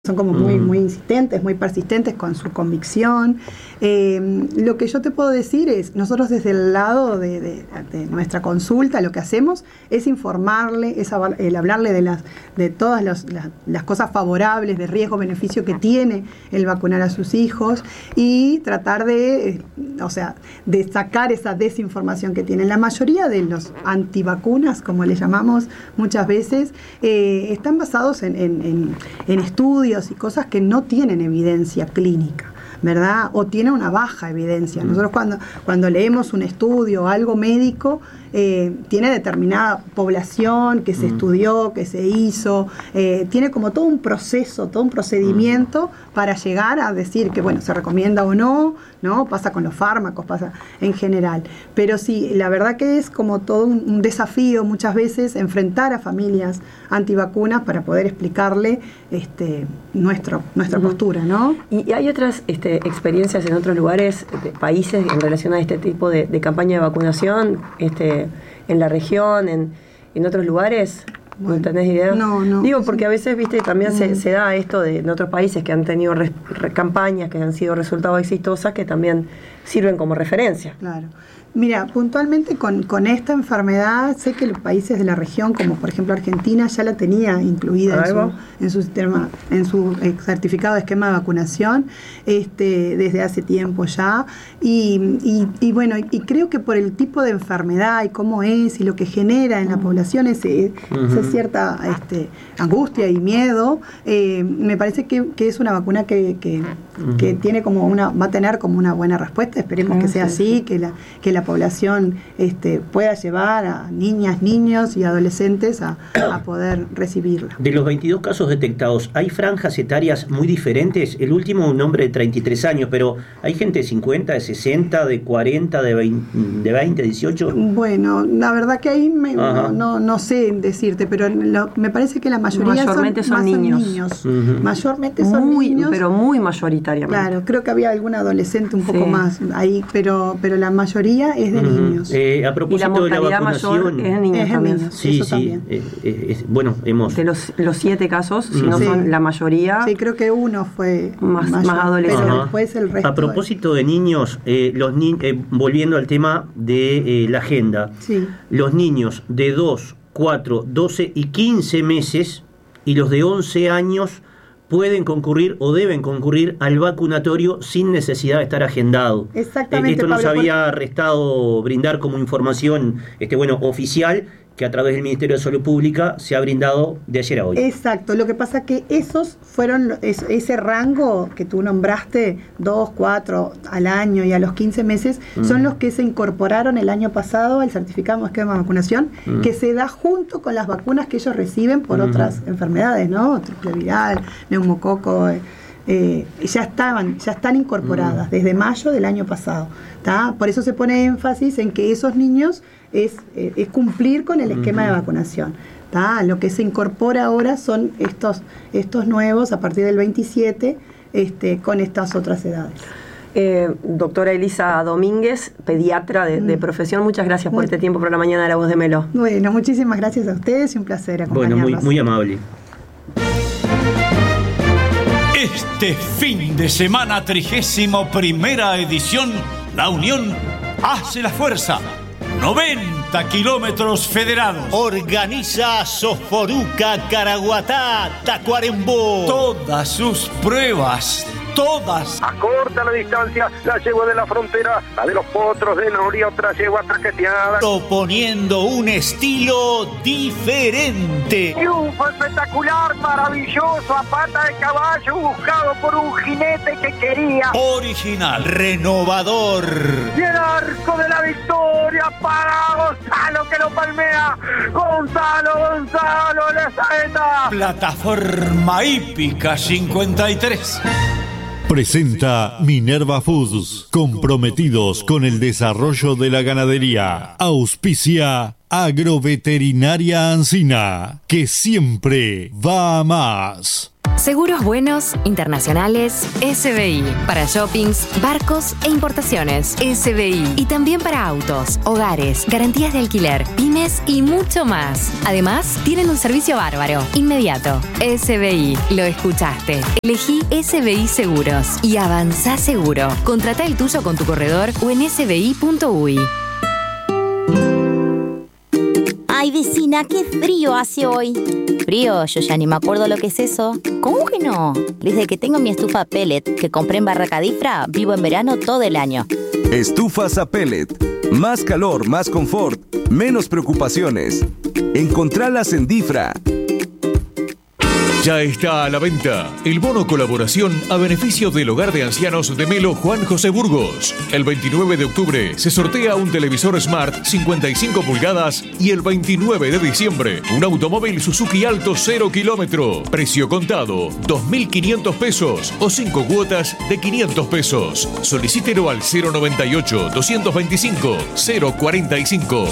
son como muy insistentes, muy persistentes con su convicción. Lo que yo te puedo decir es, nosotros desde el lado de nuestra consulta, lo que hacemos es informarle, el hablarle de todas las cosas favorables, de riesgo-beneficio que tiene el vacunar a sus hijos y tratar de sacar esa desinformación que tienen. La mayoría de los antivacunas, como le llamamos muchas veces, están basados en estudios y cosas que no tienen evidencia clínica, ¿verdad? O tienen una baja evidencia. Nosotros cuando leemos un estudio o algo médico, tiene determinada población que se estudió, que se hizo, tiene como todo un proceso, todo un procedimiento para llegar a decir que, bueno, se recomienda o no, pasa con los fármacos, pasa en general. Pero sí, la verdad que es como todo un desafío muchas veces enfrentar a familias antivacunas para poder explicarle nuestra postura, ¿no? Y hay otras experiencias en otros lugares, países, en relación a este tipo de campaña de vacunación, en la región, en otros lugares. Bueno, ¿no tenés idea? No. Digo, porque a veces, también se da esto en otros países que han tenido campañas que han sido resultados exitosas que también sirven como referencia. Claro. Mira, puntualmente con esta enfermedad, sé que los países de la región, como por ejemplo Argentina, ya la tenía incluida en su sistema, en su certificado de esquema de vacunación, desde hace tiempo ya. Y bueno, y creo que por el tipo de enfermedad y cómo es y lo que genera en la población esa cierta angustia y miedo, me parece que es una vacuna que tiene va a tener como una buena respuesta. Esperemos que sea así, que la población pueda llevar a niñas, niños y adolescentes a poder recibirla. De los 22 casos detectados, ¿hay franjas etarias muy diferentes? El último, un hombre de 33 años, pero ¿hay gente de 50, de 60, de 40, de 20, 18? Bueno, la verdad que ahí no sé decirte, pero me parece que la mayoría son niños. Mayormente son niños. Pero muy mayoritariamente. Claro, creo que había algún adolescente un poco más ahí, pero la mayoría es de niños. A propósito de la vacunación, es en niños también. Sí. Bueno, hemos... De los 7 casos, si no son la mayoría... Sí, creo que uno fue más adolescente. Pero después el resto... A propósito de niños, volviendo al tema de la agenda, los niños de 2, 4, 12 y 15 meses y los de 11 años pueden concurrir o deben concurrir al vacunatorio sin necesidad de estar agendado. Exactamente, esto nos Pablo, había restado brindar como información oficial, que a través del Ministerio de Salud Pública se ha brindado de ayer a hoy. Exacto, lo que pasa que esos fueron ese rango que tú nombraste, 2, 4 al año y a los 15 meses, son los que se incorporaron el año pasado al certificado de esquema de vacunación, que se da junto con las vacunas que ellos reciben por otras enfermedades, ¿no? Triple viral, neumococo, ya están incorporadas desde mayo del año pasado, ¿tá? Por eso se pone énfasis en que esos niños es cumplir con el esquema de vacunación, ¿tá? Lo que se incorpora ahora son estos nuevos a partir del 27 con estas otras edades. Doctora Elisa Domínguez, pediatra de profesión, muchas gracias por este tiempo para la mañana de La Voz de Melo. Bueno, muchísimas gracias a ustedes y un placer acompañarlos. Bueno, muy amable. Este fin de semana, 31ª edición, La Unión hace la fuerza. 90 kilómetros federados. Organiza Soforuca, Caraguatá, Tacuarembó. Todas sus pruebas, todas. Acorta la distancia, la yegua de la frontera, la de los potros de Noria, otra yegua traqueteada. Proponiendo un estilo diferente. Triunfo espectacular, maravilloso, a pata de caballo, buscado por un jinete que quería. Original, renovador. Y el arco de la victoria para Gonzalo, que lo palmea. Gonzalo, la saeta. Plataforma hípica 53. Presenta Minerva Foods, comprometidos con el desarrollo de la ganadería. Auspicia Agroveterinaria Ancina, que siempre va a más. Seguros buenos, internacionales, SBI. Para shoppings, barcos e importaciones, SBI. Y también para autos, hogares, garantías de alquiler, pymes y mucho más. Además, tienen un servicio bárbaro, inmediato. SBI, lo escuchaste. Elegí SBI Seguros y avanzá seguro. Contratá el tuyo con tu corredor o en sbi.uy. Ay, vecina, qué frío hace hoy. Frío, yo ya ni me acuerdo lo que es eso. ¿Cómo que no? Desde que tengo mi estufa pellet que compré en Barracadifra, vivo en verano todo el año. Estufas a pellet. Más calor, más confort, menos preocupaciones. Encontralas en Difra. Ya está a la venta el bono colaboración a beneficio del Hogar de Ancianos de Melo Juan José Burgos. El 29 de octubre se sortea un televisor Smart 55 pulgadas y el 29 de diciembre un automóvil Suzuki Alto 0 kilómetro. Precio contado, 2.500 pesos o 5 cuotas de 500 pesos. Solicítelo al 098-225-045.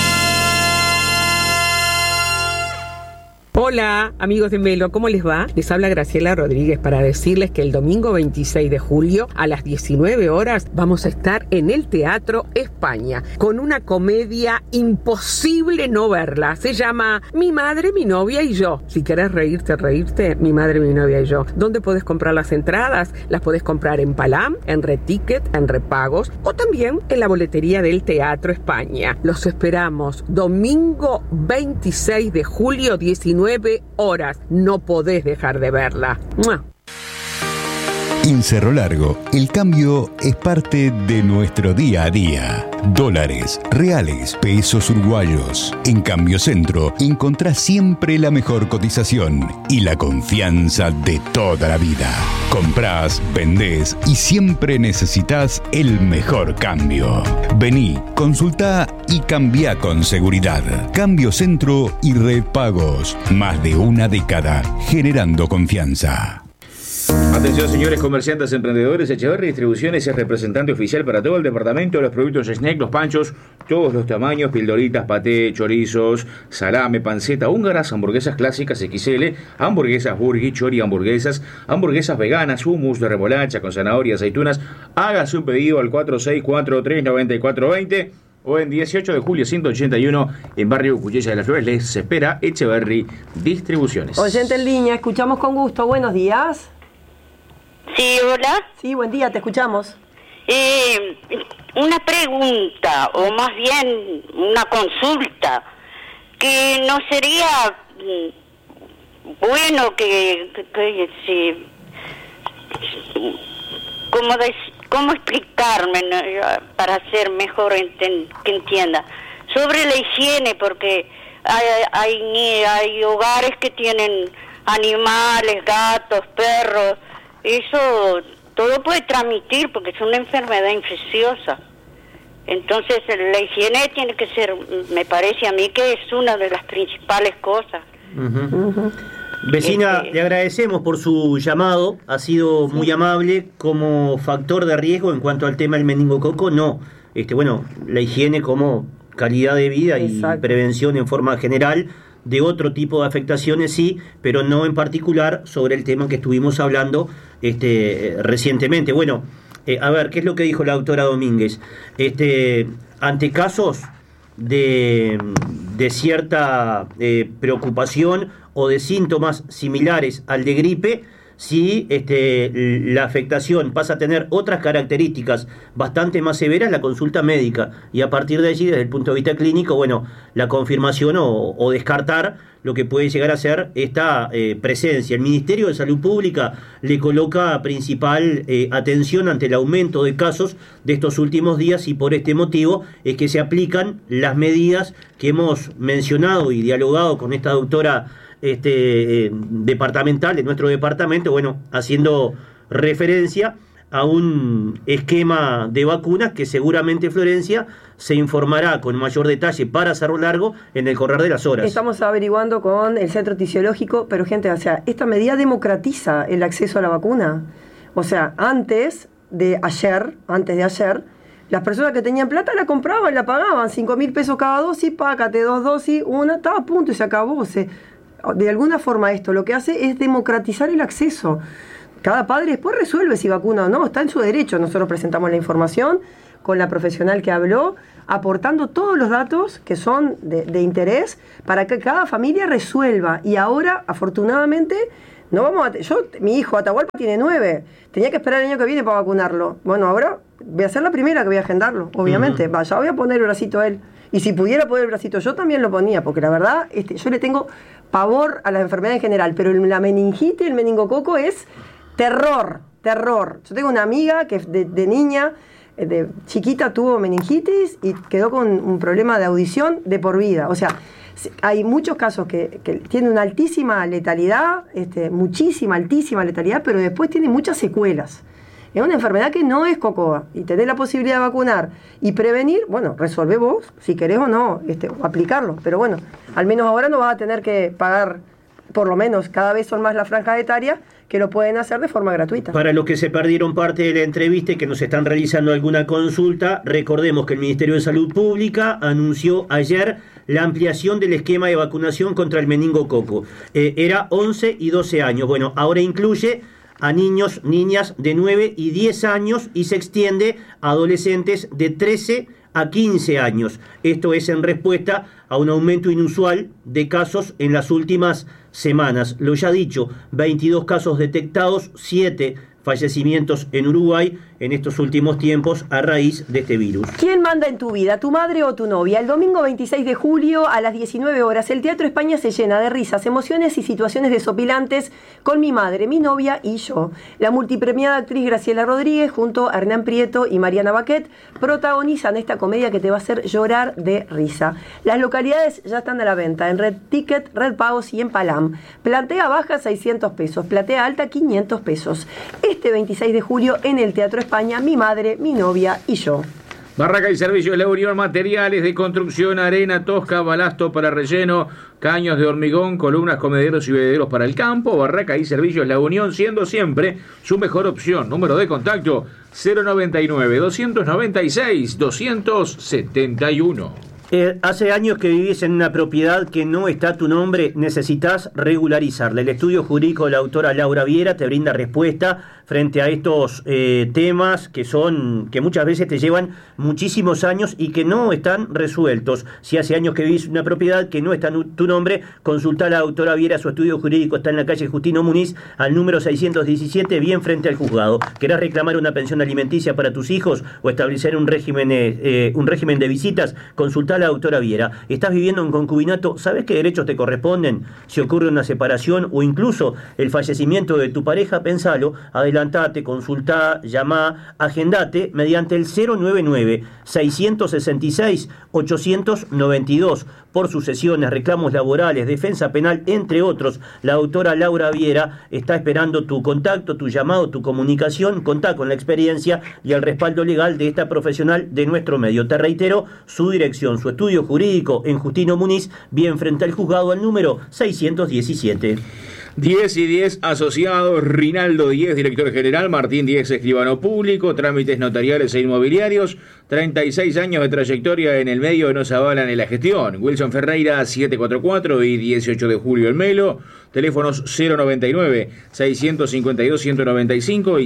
Hola, amigos de Melo, ¿cómo les va? Les habla Graciela Rodríguez para decirles que el domingo 26 de julio a las 19 horas vamos a estar en el Teatro España con una comedia imposible no verla. Se llama Mi madre, mi novia y yo. Si querés reírte, Mi madre, mi novia y yo. ¿Dónde podés comprar las entradas? Las podés comprar en Palam, en Reticket, en Repagos o también en la boletería del Teatro España. Los esperamos domingo 26 de julio, 19 horas. No podés dejar de verla. ¡Mua! En Cerro Largo, el cambio es parte de nuestro día a día. Dólares, reales, pesos uruguayos. En Cambio Centro encontrás siempre la mejor cotización y la confianza de toda la vida. Comprás, vendés y siempre necesitas el mejor cambio. Vení, consultá y cambiá con seguridad. Cambio Centro y Red Pagos. Más de una década generando confianza. Atención, señores comerciantes, emprendedores. Echeverri Distribuciones es representante oficial para todo el departamento de los productos snack, los panchos, todos los tamaños, pildoritas, paté, chorizos, salame, panceta, húngaras, hamburguesas clásicas XL, hamburguesas burgi, chori, hamburguesas veganas, hummus de remolacha con zanahoria, aceitunas. Hágase un pedido al 46439420 o en 18 de julio 181 en Barrio Cuchilla de las Flores. Les espera Echeverri Distribuciones. Oyente en línea, escuchamos con gusto. Buenos días. Sí, hola. Sí, buen día, te escuchamos. Una pregunta, o más bien una consulta, que no sería bueno que ¿cómo explicarme, no? Para ser mejor que entienda? Sobre la higiene, porque hay hogares que tienen animales, gatos, perros. Eso todo puede transmitir porque es una enfermedad infecciosa. Entonces la higiene tiene que ser, me parece a mí que es una de las principales cosas. Vecina, le agradecemos por su llamado, ha sido muy amable. Como factor de riesgo en cuanto al tema del meningococo, no. Bueno, la higiene como calidad de vida y prevención en forma general. De otro tipo de afectaciones sí, pero no en particular sobre el tema que estuvimos hablando recientemente. Bueno, a ver, ¿qué es lo que dijo la doctora Domínguez? Ante casos de cierta preocupación o de síntomas similares al de gripe, si la afectación pasa a tener otras características bastante más severas, la consulta médica, y a partir de allí, desde el punto de vista clínico, bueno, la confirmación o descartar lo que puede llegar a ser esta presencia. El Ministerio de Salud Pública le coloca principal atención ante el aumento de casos de estos últimos días, y por este motivo es que se aplican las medidas que hemos mencionado y dialogado con esta doctora departamental de nuestro departamento, bueno, haciendo referencia a un esquema de vacunas que seguramente Florencia se informará con mayor detalle para Cerro Largo en el correr de las horas. Estamos averiguando con el Centro Tisiológico, pero gente, o sea, esta medida democratiza el acceso a la vacuna. O sea, antes de ayer, las personas que tenían plata la compraban, la pagaban, 5.000 pesos cada dosis, págate 2 dosis, una, estaba a punto y se acabó. de alguna forma esto lo que hace es democratizar el acceso. Cada padre después resuelve si vacuna o no, está en su derecho. Nosotros presentamos la información con la profesional que habló, aportando todos los datos que son de interés para que cada familia resuelva. Y ahora, afortunadamente, no vamos a... mi hijo Atahualpa tiene 9, tenía que esperar el año que viene para vacunarlo. Bueno, ahora voy a ser la primera que voy a agendarlo, obviamente. Ya voy a poner el bracito a él. Y si pudiera poner el bracito yo también lo ponía, porque la verdad, yo le tengo pavor a las enfermedades en general, pero la meningitis, el meningococo es terror. Yo tengo una amiga que de niña, de chiquita tuvo meningitis y quedó con un problema de audición de por vida. O sea, hay muchos casos que tienen una altísima letalidad, altísima letalidad, pero después tienen muchas secuelas. Es una enfermedad que no es cocoa y tenés la posibilidad de vacunar y prevenir, bueno, resolvé vos si querés o no aplicarlo, pero bueno, al menos ahora no vas a tener que pagar, por lo menos cada vez son más las franjas etarias que lo pueden hacer de forma gratuita. Para los que se perdieron parte de la entrevista y que nos están realizando alguna consulta, recordemos que el Ministerio de Salud Pública anunció ayer la ampliación del esquema de vacunación contra el meningococo. Era 11 y 12 años. Bueno, ahora incluye a niños, niñas de 9 y 10 años y se extiende a adolescentes de 13 a 15 años. Esto es en respuesta a un aumento inusual de casos en las últimas semanas. Lo ya dicho, 22 casos detectados, 7 fallecimientos en Uruguay en estos últimos tiempos a raíz de este virus. ¿Quién manda en tu vida, tu madre o tu novia? El domingo 26 de julio a las 19 horas, el Teatro España se llena de risas, emociones y situaciones desopilantes con mi madre, mi novia y yo. La multipremiada actriz Graciela Rodríguez junto a Hernán Prieto y Mariana Baquet protagonizan esta comedia que te va a hacer llorar de risa. Las localidades ya están a la venta en Red Ticket, Red Pagos y en Palam. Platea baja 600 pesos, platea alta 500 pesos. Este 26 de julio en el Teatro España, mi madre, mi novia y yo. Barraca y Servicios La Unión, materiales de construcción, arena, tosca, balasto para relleno, caños de hormigón, columnas, comederos y bebederos para el campo. Barraca y Servicios La Unión, siendo siempre su mejor opción. Número de contacto 099-296-271. Hace años que vivís en una propiedad que no está a tu nombre, necesitas regularizarla. El estudio jurídico de la autora Laura Viera te brinda respuesta frente a estos temas que muchas veces te llevan muchísimos años y que no están resueltos. Si hace años que vivís en una propiedad que no está en tu nombre, consulta a la autora Viera. Su estudio jurídico está en la calle Justino Muniz, al número 617, bien frente al juzgado. ¿Querés reclamar una pensión alimenticia para tus hijos o establecer un régimen de visitas? Consulta a la autora Viera. ¿Estás viviendo en concubinato? ¿Sabes qué derechos te corresponden? Si ocurre una separación o incluso el fallecimiento de tu pareja, pensalo, adelantate, consultá, llamá, agendate mediante el 099-666-892 por sucesiones, reclamos laborales, defensa penal, entre otros. La autora Laura Viera está esperando tu contacto, tu llamado, tu comunicación. Contá con la experiencia y el respaldo legal de esta profesional de nuestro medio. Te reitero su dirección, su estudio jurídico en Justino Muniz, bien frente al juzgado, al número 617. 10 y 10 asociados, Rinaldo 10, director general, Martín 10, escribano público, trámites notariales e inmobiliarios, 36 años de trayectoria en el medio que nos avalan en la gestión. Wilson Ferreira 744 y 18 de julio el Melo, teléfonos 099-652-195 y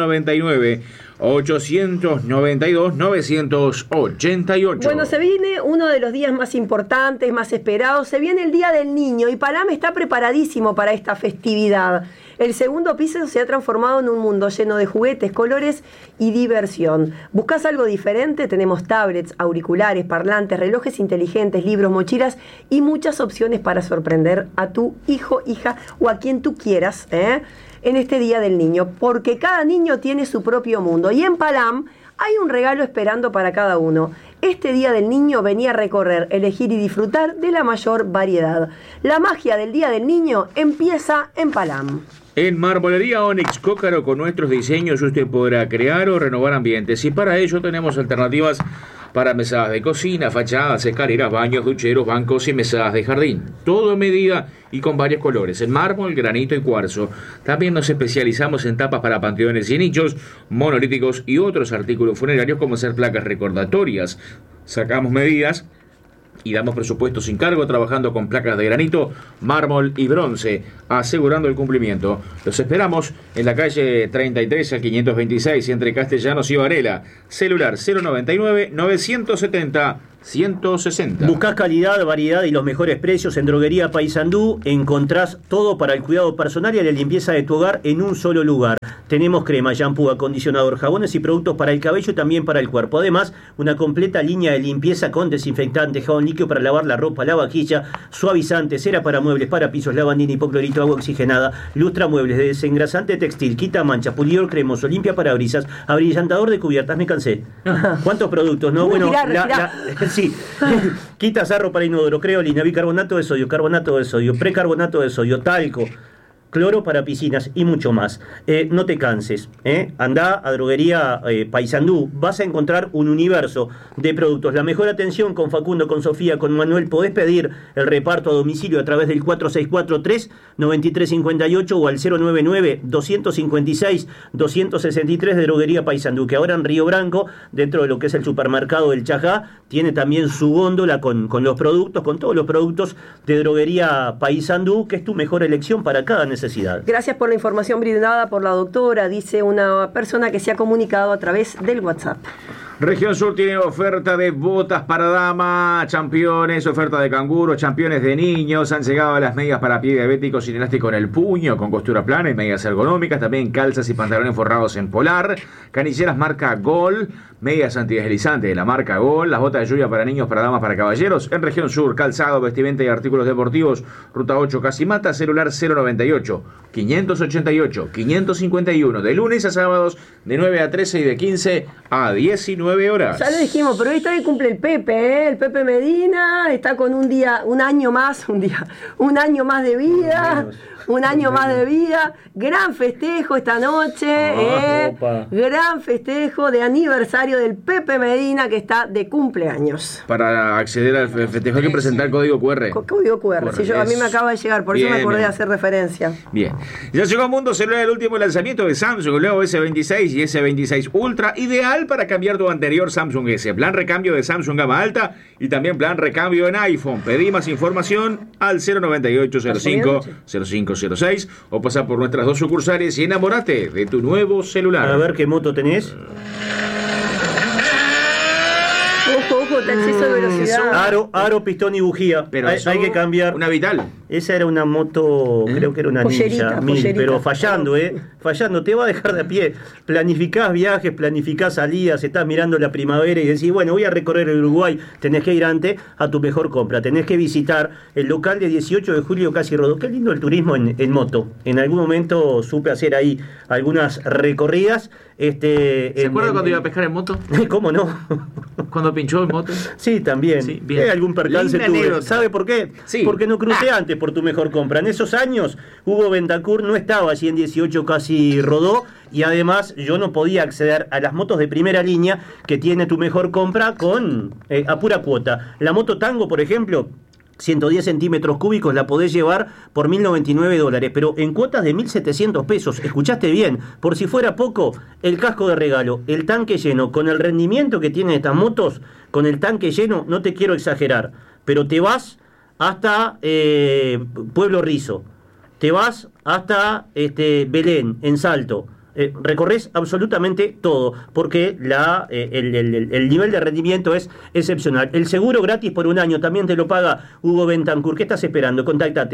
099-892-988. Bueno, se viene uno de los días más importantes, más esperados, se viene el Día del Niño y Palam está preparadísimo para esta festividad. El segundo piso se ha transformado en un mundo lleno de juguetes, colores y diversión. ¿Buscas algo diferente? Tenemos tablets, auriculares, parlantes, relojes inteligentes, libros, mochilas y muchas opciones para sorprender a tu hijo, hija o a quien tú quieras, en este Día del Niño, porque cada niño tiene su propio mundo y en Palam hay un regalo esperando para cada uno. Este Día del Niño venía a recorrer, elegir y disfrutar de la mayor variedad. La magia del Día del Niño empieza en Palam. En Marmolería Onyx Cócaro, con nuestros diseños usted podrá crear o renovar ambientes, y para ello tenemos alternativas para mesadas de cocina, fachadas, escaleras, baños, ducheros, bancos y mesadas de jardín. Todo en medida y con varios colores, en mármol, granito y cuarzo. También nos especializamos en tapas para panteones y nichos, monolíticos y otros artículos funerarios, como ser placas recordatorias. Sacamos medidas Y damos presupuesto sin cargo, trabajando con placas de granito, mármol y bronce, asegurando el cumplimiento. Los esperamos en la calle 33 al 526, entre Castellanos y Varela. Celular 099-970-160. Buscás calidad, variedad y los mejores precios en Droguería Paysandú. Encontrás todo para el cuidado personal y la limpieza de tu hogar en un solo lugar. Tenemos crema, shampoo, acondicionador, jabones y productos para el cabello y también para el cuerpo. Además, una completa línea de limpieza con desinfectante, jabón líquido para lavar la ropa, la vajilla, suavizante, cera para muebles, para pisos, lavandina, hipoclorito, agua oxigenada, lustra muebles, desengrasante textil, quita mancha, pulidor cremoso, limpia parabrisas, abrillantador de cubiertas. Me cansé. ¿Cuántos productos? No, bueno, sí. Quita sarro para inodoro, creolina, bicarbonato de sodio, precarbonato de sodio, talco, cloro para piscinas y mucho más. No te canses, andá a Droguería Paysandú, vas a encontrar un universo de productos. La mejor atención con Facundo, con Sofía, con Manuel. Podés pedir el reparto a domicilio a través del 4643-9358 o al 099-256-263 de Droguería Paysandú, que ahora en Río Branco, dentro de lo que es el supermercado del Chajá, tiene también su góndola con los productos, con todos los productos de Droguería Paysandú, que es tu mejor elección para cada necesidad. Gracias por la información brindada por la doctora, dice una persona que se ha comunicado a través del WhatsApp. Región Sur tiene oferta de botas para dama, championes, oferta de canguro, championes de niños. Han llegado a las medias para pie diabéticos sin elástico en el puño, con costura plana y medias ergonómicas. También calzas y pantalones forrados en polar. Canilleras marca Gol, medias antideslizantes de la marca Gol. Las botas de lluvia para niños, para damas, para caballeros. En Región Sur, calzado, vestimenta y artículos deportivos. Ruta 8 Casimata, celular 098-588-551. De lunes a sábados, de 9 a 13 y de 15 a 19 horas. Ya lo dijimos, pero hoy está de cumple el Pepe, el Pepe Medina, está con un año más de vida. Un año más de vida, gran festejo esta noche, gran festejo de aniversario del Pepe Medina, que está de cumpleaños. Para acceder al festejo hay que presentar el código QR. Código QR, sí, a mí me acaba de llegar, por eso me acordé de hacer referencia. Bien, ya llegó a Mundo Celular el último lanzamiento de Samsung, el nuevo S26 y S26 Ultra, ideal para cambiar tu anterior Samsung S. Plan recambio de Samsung gama alta y también plan recambio en iPhone. Pedí más información al 098-05-0506 o pasar por nuestras 2 sucursales y enamorate de tu nuevo celular. A ver qué moto tenés. Ojo, está exceso de velocidad. Aro, pistón y bujía. Pero hay que cambiar. Una Vital. Esa era una moto, creo que era una Ninja 1000, pero fallando, fallando, te va a dejar de a pie. Planificás viajes, planificás salidas, estás mirando la primavera y decís, bueno, voy a recorrer el Uruguay, tenés que ir antes a tu mejor compra, tenés que visitar el local de 18 de julio Casi Rodó. Qué lindo el turismo en moto. En algún momento supe hacer ahí algunas recorridas. ¿Se acuerda cuando iba a pescar en moto? ¿Cómo no? ¿Cuando pinchó en moto? Sí, también. Sí, algún percance tuve. ¿Sabe por qué? Sí. Porque no crucé antes por tu mejor compra. En esos años, Hugo Bentancur no estaba allí en 18 Casi Rodó, y además yo no podía acceder a las motos de primera línea que tiene tu mejor compra con a pura cuota. La moto Tango, por ejemplo, 110 centímetros cúbicos, la podés llevar por $1.099, pero en cuotas de $1.700. Escuchaste bien, por si fuera poco, el casco de regalo, el tanque lleno, con el rendimiento que tienen estas motos, con el tanque lleno, no te quiero exagerar, pero te vas hasta Pueblo Rizo, te vas hasta Belén, en Salto. Recorres absolutamente todo, porque el nivel de rendimiento es excepcional. El seguro gratis por un año también te lo paga Hugo Bentancur. ¿Qué estás esperando? Contactate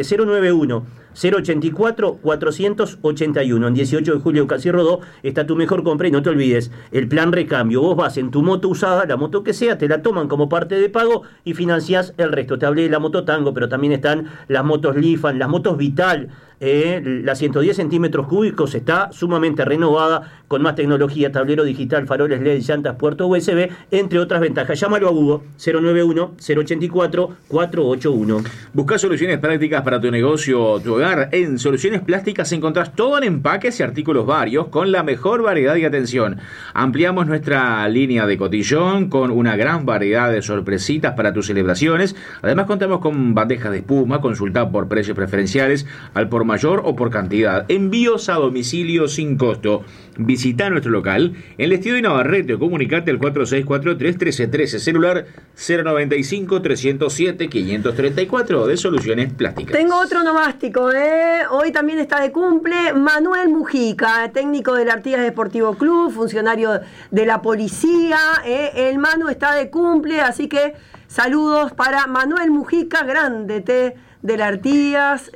091-084-481. En 18 de julio Casi Rodó está tu mejor compra, y no te olvides, el plan recambio. Vos vas en tu moto usada, la moto que sea, te la toman como parte de pago y financiás el resto. Te hablé de la moto Tango, pero también están las motos Lifan, las motos Vital. La 110 centímetros cúbicos está sumamente renovada, con más tecnología, tablero digital, faroles LED, llantas, puerto USB, entre otras ventajas. Llámalo a Hugo, 091-084-481. Busca soluciones prácticas para tu negocio o tu hogar. En Soluciones Plásticas encontrás todo en empaques y artículos varios con la mejor variedad y atención. Ampliamos nuestra línea de cotillón con una gran variedad de sorpresitas para tus celebraciones. Además contamos con bandejas de espuma. Consulta por precios preferenciales al por por mayor o por cantidad. Envíos a domicilio sin costo. Visita nuestro local en el Estido de Navarrete o comunicate al 4643-1313, celular 095-307-534 de Soluciones Plásticas. Tengo otro nomástico, hoy también está de cumple Manuel Mujica, técnico del Artigas Deportivo Club, funcionario de la policía, el Manu está de cumple, así que saludos para Manuel Mujica, grande del Artigas,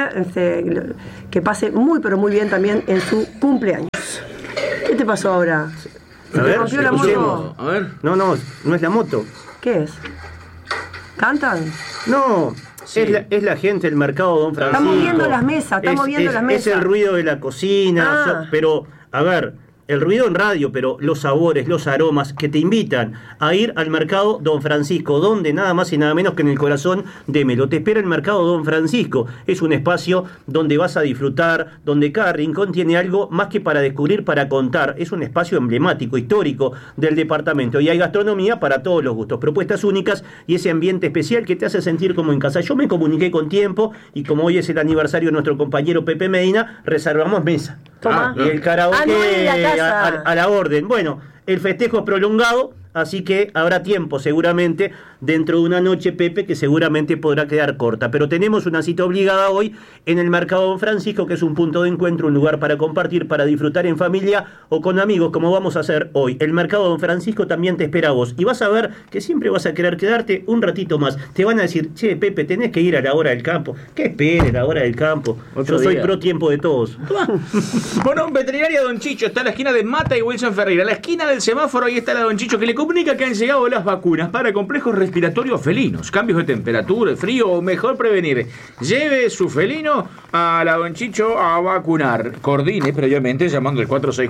que pase muy pero muy bien también en su cumpleaños. ¿Qué te pasó ahora? ¿Se te rompió la moto? A ver. No es la moto. ¿Qué es? ¿Cantan? No, sí. es la gente del mercado Don Francisco. Estamos viendo las mesas, Es el ruido de la cocina, pero, a ver, el ruido en radio, pero los sabores, los aromas que te invitan a ir al mercado Don Francisco, donde nada más y nada menos que en el corazón de Melo. Te espera el mercado Don Francisco. Es un espacio donde vas a disfrutar, donde cada rincón tiene algo más que para descubrir, para contar. Es un espacio emblemático, histórico del departamento. Y hay gastronomía para todos los gustos, propuestas únicas y ese ambiente especial que te hace sentir como en casa. Yo me comuniqué con tiempo y como hoy es el aniversario de nuestro compañero Pepe Medina, reservamos mesa. Y el karaoke a la orden. Bueno, el festejo es prolongado, así que habrá tiempo seguramente dentro de una noche, Pepe, que seguramente podrá quedar corta. Pero tenemos una cita obligada hoy en el Mercado Don Francisco, que es un punto de encuentro, un lugar para compartir, para disfrutar en familia o con amigos, como vamos a hacer hoy. El Mercado Don Francisco también te espera a vos. Y vas a ver que siempre vas a querer quedarte un ratito más. Te van a decir, che, Pepe, tenés que ir a la hora del campo. ¿Qué espere la hora del campo? Yo soy pro tiempo de todos. Bueno, veterinaria Don Chicho está a la esquina de Mata y Wilson Ferreira. A la esquina del semáforo, ahí está la Don Chicho, que le comunica que han llegado las vacunas para complejos respiratorios felinos, cambios de temperatura, frío o mejor prevenir. Lleve su felino a la Don Chicho a vacunar. Coordine previamente llamando al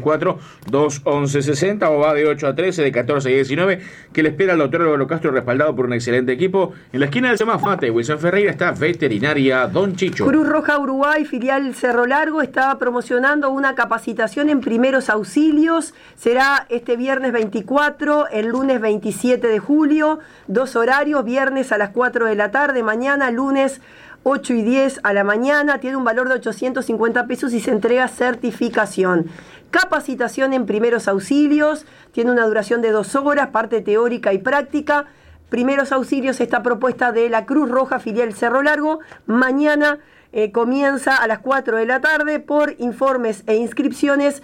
464-211-60 o va de 8 a 13, de 14 a 19, que le espera el doctor Álvaro Castro, respaldado por un excelente equipo. En la esquina del semáforo Mata y Wilson Ferreira está veterinaria Don Chicho. Cruz Roja Uruguay, filial Cerro Largo, está promocionando una capacitación en primeros auxilios. Será este viernes 24, el lunes 27 de julio, 2 horarios, viernes a las 4 de la tarde, mañana, lunes 8 y 10 a la mañana, tiene un valor de 850 pesos y se entrega certificación. Capacitación en primeros auxilios, tiene una duración de 2 horas, parte teórica y práctica. Primeros auxilios, esta propuesta de la Cruz Roja, filial Cerro Largo, mañana comienza a las 4 de la tarde. Por informes e inscripciones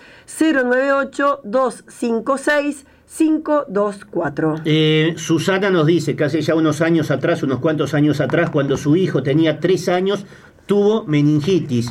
098-256-524. Susana nos dice que hace ya unos cuantos años atrás, cuando su hijo tenía 3 años, tuvo meningitis.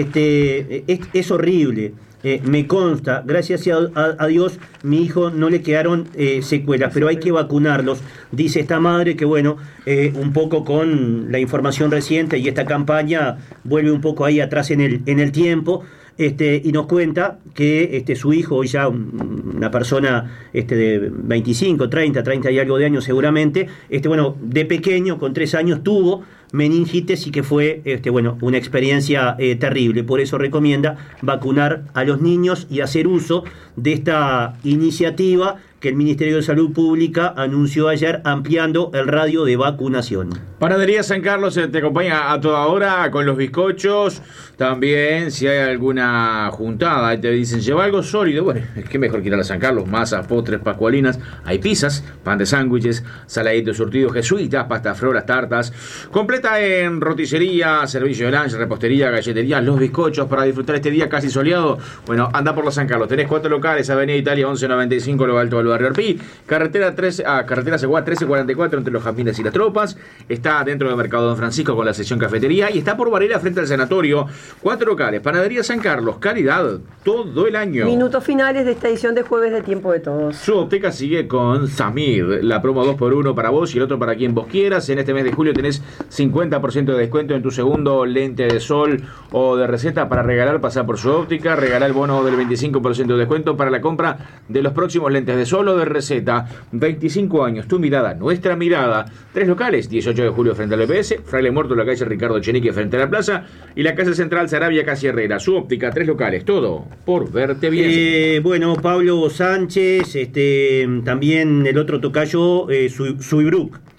Es horrible. Me consta, gracias a Dios, mi hijo no le quedaron secuelas, pero hay que vacunarlos. Dice esta madre que, bueno, un poco con la información reciente y esta campaña vuelve un poco ahí atrás en el tiempo. Y nos cuenta que su hijo, hoy ya una persona de 25, 30 y algo de años seguramente, de pequeño, con 3 años, tuvo meningitis y que fue una experiencia terrible. Por eso recomienda vacunar a los niños y hacer uso de esta iniciativa que el Ministerio de Salud Pública anunció ayer, ampliando el radio de vacunación. Panadería San Carlos te acompaña a toda hora con los bizcochos. También, si hay alguna juntada, te dicen, lleva algo sólido. Bueno, es que mejor que ir a la San Carlos. Masas, postres, pascualinas. Hay pizzas, pan de sándwiches, saladitos surtidos, jesuitas, pastas froras, tartas. Completa en roticería, servicio de lunch, repostería, galletería, los bizcochos para disfrutar este día casi soleado. Bueno, anda por la San Carlos. Tenés 4 locales, Avenida Italia 1195, Lo Alto del Barrio Arpí, carretera Seguá 1344 entre los Jardines y las Tropas. Está dentro del Mercado Don Francisco con la sección cafetería y está por Varela frente al sanatorio. 4 locales, Panadería San Carlos, calidad todo el año. Minutos finales de esta edición de Jueves de Tiempo de Todos. Su óptica sigue con Samir, la promo 2x1 para vos y el otro para quien vos quieras. En este mes de julio tenés 50% de descuento en tu segundo lente de sol o de receta para regalar. Pasá por Su óptica, regalá el bono del 25% de descuento para la compra de los próximos lentes de sol o de receta. 25 años, tu mirada, nuestra mirada. 3 locales, 18 de julio frente al EPS, Fraile Muerto, la calle Ricardo Chenique frente a la plaza y la casa central Sarabia, casi Herrera. Su óptica, 3 locales, todo por verte bien. Pablo Sánchez, también el otro tocayo, Suibruc.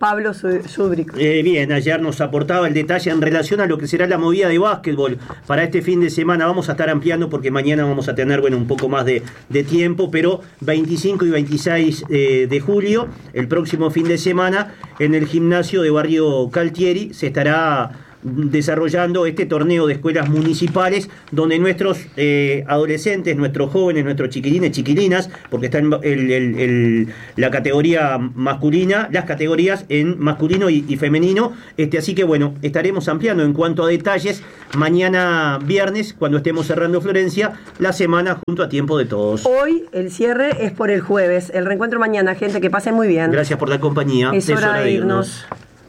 Pablo Zúbrico. Bien, ayer nos aportaba el detalle en relación a lo que será la movida de básquetbol para este fin de semana. Vamos a estar ampliando porque mañana vamos a tener un poco más de tiempo, pero 25 y 26 de julio, el próximo fin de semana, en el gimnasio de Barrio Caltieri se estará desarrollando este torneo de escuelas municipales donde nuestros adolescentes, nuestros jóvenes, nuestros chiquilines, chiquilinas, porque está en la categoría masculina, las categorías en masculino y femenino, así que bueno, estaremos ampliando en cuanto a detalles mañana viernes, cuando estemos cerrando Florencia, la semana junto a Tiempo de Todos. Hoy el cierre es por el jueves, el reencuentro mañana, gente, que pasen muy bien. Gracias por la compañía. Es hora de irnos.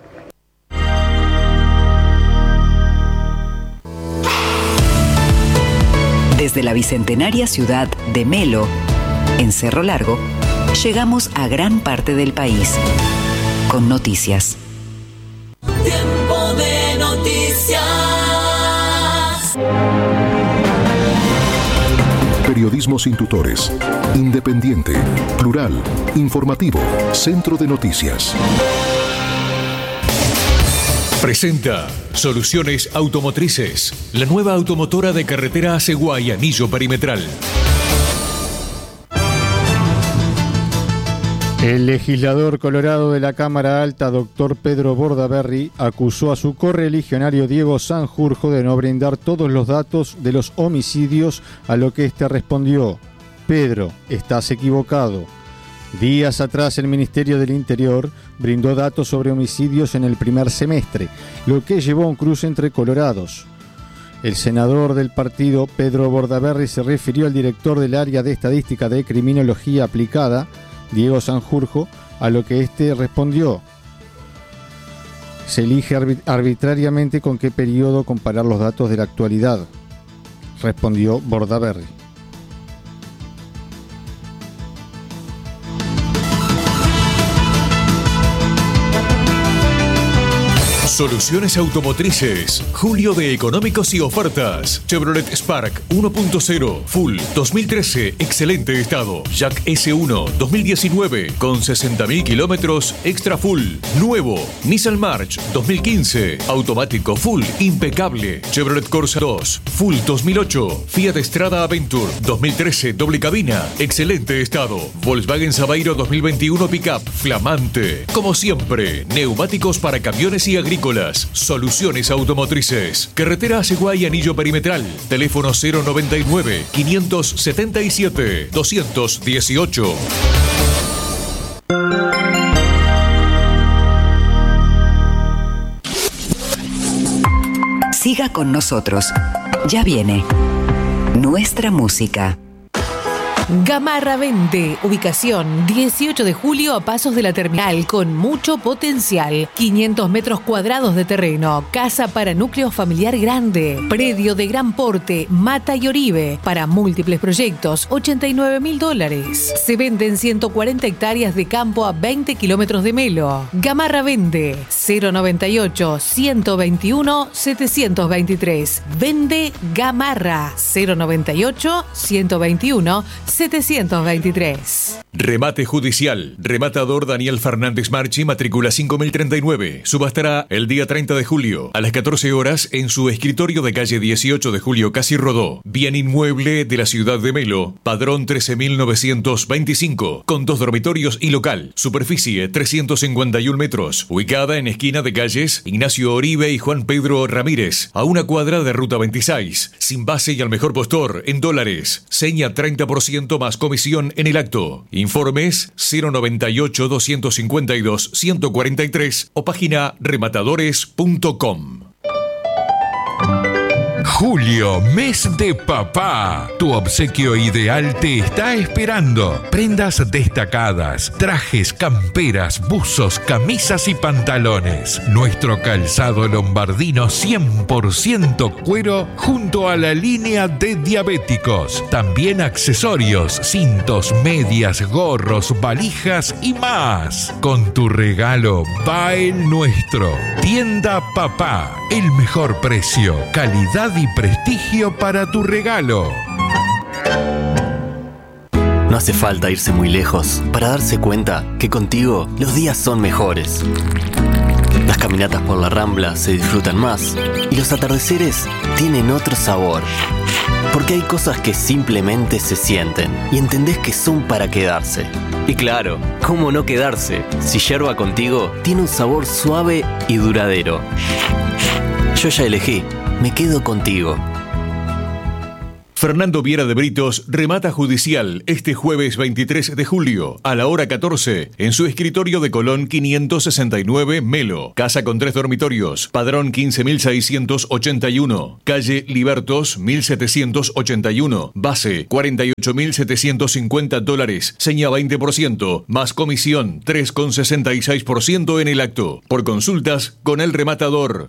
Desde la bicentenaria ciudad de Melo, en Cerro Largo, llegamos a gran parte del país con noticias. Tiempo de noticias. Periodismo sin tutores, independiente, plural, informativo, Centro de Noticias. Presenta Soluciones Automotrices, la nueva automotora de carretera Asegua y Anillo Perimetral. El legislador colorado de la Cámara Alta, doctor Pedro Bordaberry, acusó a su correligionario Diego Sanjurjo de no brindar todos los datos de los homicidios, a lo que éste respondió: Pedro, estás equivocado. Días atrás el Ministerio del Interior brindó datos sobre homicidios en el primer semestre, lo que llevó a un cruce entre colorados. El senador del partido, Pedro Bordaberry, se refirió al director del área de estadística de criminología aplicada, Diego Sanjurjo, a lo que éste respondió: se elige arbitrariamente con qué periodo comparar los datos de la actualidad, respondió Bordaberry. Soluciones Automotrices. Julio de económicos y ofertas. Chevrolet Spark 1.0 Full 2013, excelente estado. Jack S1 2019 con 60.000 kilómetros extra full. Nuevo. Nissan March 2015 automático full impecable. Chevrolet Corsa 2 Full 2008. Fiat Strada Aventure 2013 doble cabina, excelente estado. Volkswagen Sabairo 2021 Pickup flamante. Como siempre, neumáticos para camiones y agrícolas. Soluciones Automotrices. Carretera Asegua y Anillo Perimetral. Teléfono 099-577-218. Siga con nosotros. Ya viene nuestra música. Gamarra Vende, ubicación 18 de julio a pasos de la terminal, con mucho potencial, 500 metros cuadrados de terreno, casa para núcleo familiar grande, predio de gran porte, Mata y Oribe, para múltiples proyectos, $89.000. Se venden 140 hectáreas de campo a 20 kilómetros de Melo. Gamarra Vende, 098-121-723. Vende Gamarra, 098-121-723. Remate judicial. Rematador Daniel Fernández Marchi, matrícula 5039. Subastará el día 30 de julio a las 14 horas en su escritorio de calle 18 de julio Casi Rodó. Bien inmueble de la ciudad de Melo. Padrón 13.925. Con 2 dormitorios y local. Superficie 351 metros. Ubicada en esquina de calles Ignacio Oribe y Juan Pedro Ramírez. A una cuadra de Ruta 26. Sin base y al mejor postor en dólares. Seña 30% más comisión en el acto. Informes 098-252-143 o página rematadores.com. Julio, mes de papá. Tu obsequio ideal te está esperando. Prendas destacadas, trajes, camperas, buzos, camisas y pantalones. Nuestro calzado lombardino 100% cuero junto a la línea de diabéticos. También accesorios, cintos, medias, gorros, valijas y más. Con tu regalo va el nuestro. Tienda Papá. El mejor precio, calidad y prestigio para tu regalo. No hace falta irse muy lejos para darse cuenta que contigo los días son mejores. Las caminatas por la Rambla se disfrutan más y los atardeceres tienen otro sabor. Porque hay cosas que simplemente se sienten y entendés que son para quedarse. Y claro, ¿cómo no quedarse si Yerba Contigo tiene un sabor suave y duradero? Yo ya elegí, me quedo contigo. Fernando Viera de Britos remata judicial este jueves 23 de julio a la hora 14 en su escritorio de Colón 569 Melo. Casa con 3 dormitorios, padrón 15.681, calle Libertos 1.781, base $48.750, seña 20%, más comisión 3,66% en el acto. Por consultas con el rematador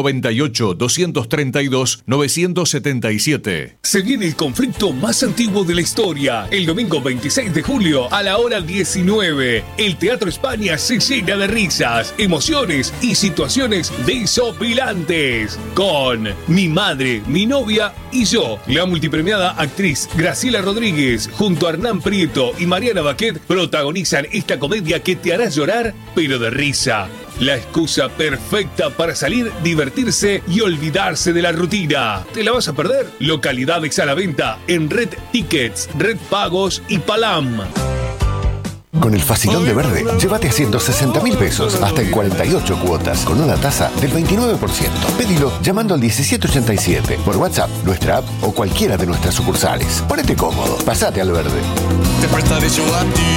098-232-977. Se viene el conflicto más antiguo de la historia. El domingo 26 de julio a la hora 19. El Teatro España se llena de risas, emociones y situaciones desopilantes. Con Mi Madre, Mi Novia y Yo. La multipremiada actriz Graciela Rodríguez junto a Hernán Prieto y Mariana Baquet protagonizan esta comedia que te hará llorar, pero de risa. La excusa perfecta para salir, divertirse y olvidarse de la rutina. ¿Te la vas a perder? Localidades a la venta en Red Tickets, Red Pagos y Palam. Con el Facilón de Verde, llévate a 160.000 pesos hasta en 48 cuotas con una tasa del 29%. Pedilo llamando al 1787 por WhatsApp, nuestra app o cualquiera de nuestras sucursales. Ponete cómodo, pasate al verde. Te prestaré yo a ti.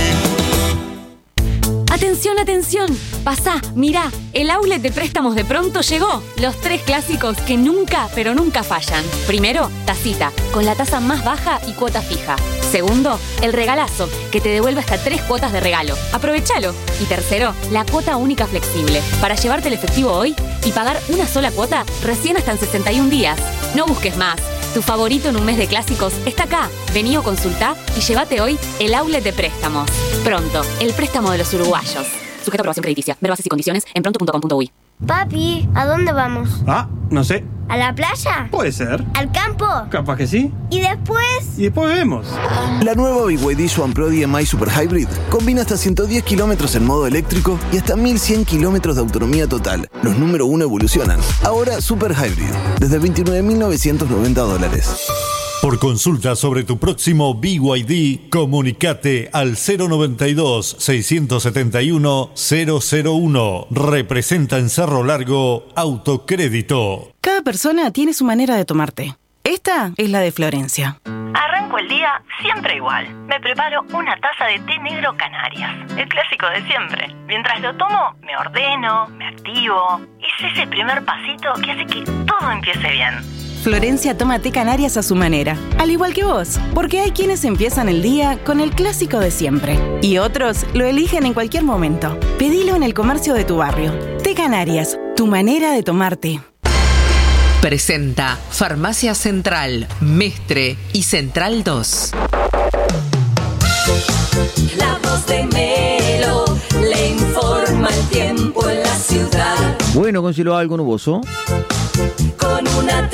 Atención, atención. Pasá, mirá, el outlet de préstamos de Pronto llegó. Los 3 clásicos que nunca, pero nunca fallan. Primero, Tacita, con la tasa más baja y cuota fija. Segundo, el regalazo, que te devuelve hasta 3 cuotas de regalo. Aprovechalo. Y tercero, la cuota única flexible, para llevarte el efectivo hoy y pagar una sola cuota recién hasta en 61 días. No busques más. Tu favorito en un mes de clásicos está acá. Vení o consultá y llévate hoy el outlet de préstamos. Pronto, el préstamo de los uruguayos. Sujeto a aprobación crediticia. Ver bases y condiciones en pronto.com.uy. Papi, ¿a dónde vamos? Ah, no sé. ¿A la playa? Puede ser. ¿Al campo? Capaz que sí. ¿Y después? Y después vemos. La nueva BYD Swan Pro DMI Super Hybrid combina hasta 110 kilómetros en modo eléctrico y hasta 1100 kilómetros de autonomía total. Los número 1 evolucionan. Ahora Super Hybrid, desde $29.990. Por consulta sobre tu próximo BYD, comunicate al 092-671-001. Representa en Cerro Largo Autocrédito. Cada persona tiene su manera de tomarte. Esta es la de Florencia. Arranco el día siempre igual. Me preparo una taza de té negro Canarias, el clásico de siempre. Mientras lo tomo, me ordeno, me activo. Es ese primer pasito que hace que todo empiece bien. Florencia toma té Canarias a su manera, al igual que vos, porque hay quienes empiezan el día con el clásico de siempre y otros lo eligen en cualquier momento. Pedilo en el comercio de tu barrio. Té Canarias, tu manera de tomarte. Presenta Farmacia Central, Mestre y Central 2. La voz de Melo le informa el tiempo en la ciudad. Bueno, con cielo algo nuboso. Con una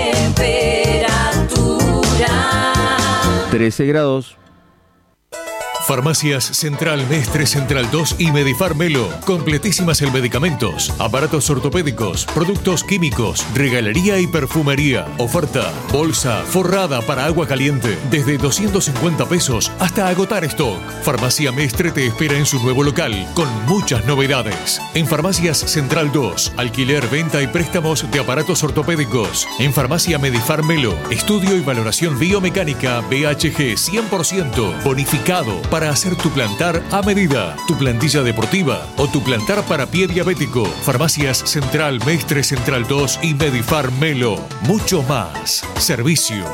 temperatura 13 grados. Farmacias Central Mestre, Central 2 y Medifar Melo. Completísimas en medicamentos, aparatos ortopédicos, productos químicos, regalería y perfumería. Oferta, bolsa forrada para agua caliente, desde 250 pesos hasta agotar stock. Farmacia Mestre te espera en su nuevo local, con muchas novedades. En Farmacias Central 2, alquiler, venta y préstamos de aparatos ortopédicos. En Farmacia Medifar Melo, estudio y valoración biomecánica BHG 100%, bonificado para hacer tu plantar a medida, tu plantilla deportiva o tu plantar para pie diabético. Farmacias Central Mestre, Central 2 y Medifar Melo. Mucho más. Servicio.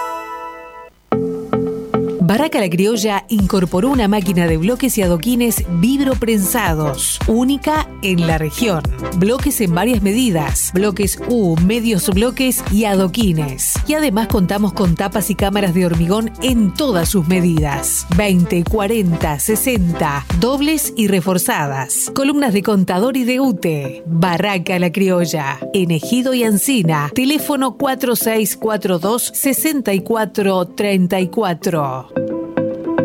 Barraca La Criolla incorporó una máquina de bloques y adoquines vibroprensados, única en la región. Bloques en varias medidas, bloques U, medios bloques y adoquines. Y además contamos con tapas y cámaras de hormigón en todas sus medidas. 20, 40, 60, dobles y reforzadas. Columnas de contador y de UTE. Barraca La Criolla, en Ejido y Ancina. Teléfono 4642-6434.